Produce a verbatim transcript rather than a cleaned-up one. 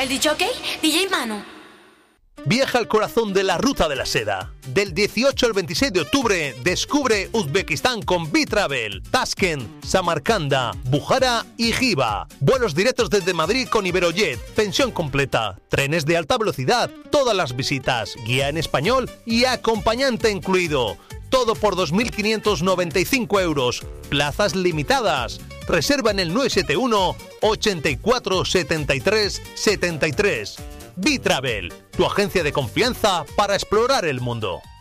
¿El dicho ok? D J Manu. Viaja al corazón de la Ruta de la Seda. Del dieciocho al veintiséis de octubre, descubre Uzbekistán con B-Travel, Tashkent, Samarcanda, Bujara y Jiva. Vuelos directos desde Madrid con Iberojet, pensión completa, trenes de alta velocidad, todas las visitas, guía en español y acompañante incluido. Todo por dos mil quinientos noventa y cinco euros. Plazas limitadas. Reserva en el nueve siete uno, ochenta y cuatro, setenta y tres, setenta y tres. B-Travel, tu agencia de confianza para explorar el mundo.